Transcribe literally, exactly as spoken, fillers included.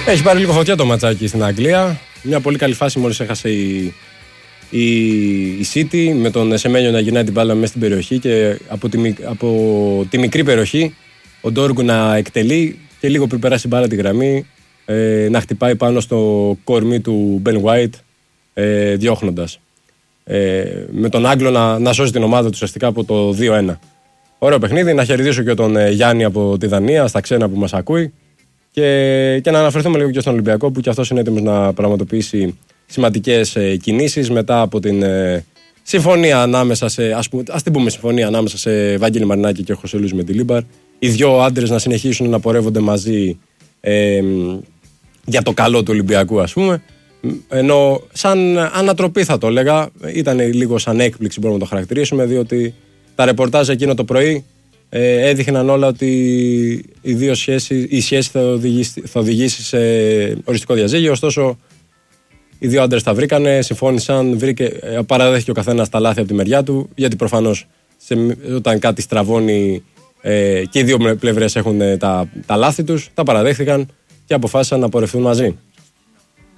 Έχει πάρει λίγο φωτιά το ματσάκι στην Αγγλία. Μια πολύ καλή φάση μόλις έχασε η, η, η City με τον Σεμένιο να γυρνάει την μπάλα μέσα στην περιοχή και από τη, από τη μικρή περιοχή ο Ντόργκου να εκτελεί και λίγο πριν περάσει μπάλα τη γραμμή ε, να χτυπάει πάνω στο κορμί του Μπεν White ε, διώχνοντας. Ε, με τον Άγγλο να, να σώσει την ομάδα του ουσιαστικά από το δύο ένα. Ωραίο παιχνίδι, να χαιρετήσω και τον ε, Γιάννη από τη Δανία, στα ξένα που μας ακούει και, και να αναφερθούμε λίγο και στον Ολυμπιακό που και αυτός είναι έτοιμος να πραγματοποιήσει σημαντικές ε, κινήσεις μετά από την ε, συμφωνία ανάμεσα σε, ας, πούμε, ας την πούμε συμφωνία ανάμεσα σε Βαγγέλη Μαρινάκη και Χωσέ Λουίς Μεντιλίμπαρ. Οι δυο άντρες να συνεχίσουν να πορεύονται μαζί ε, για το καλό του Ολυμπιακού, ας πούμε. Ενώ σαν ανατροπή θα το έλεγα, ήταν λίγο σαν έκπληξη μπορούμε να το χαρακτηρίσουμε, διότι τα ρεπορτάζ εκείνο το πρωί ε, έδειχναν όλα ότι οι δύο σχέσεις, η σχέση θα οδηγήσει, θα οδηγήσει σε οριστικό διαζύγιο. Ωστόσο, οι δύο άντρες τα βρήκανε, συμφώνησαν, βρήκε, παραδέχθηκε ο καθένας τα λάθη από τη μεριά του, γιατί προφανώς σε, όταν κάτι στραβώνει ε, και οι δύο πλευρές έχουν τα, τα λάθη τους, τα παραδέχθηκαν και αποφάσισαν να πορευτούν μαζί.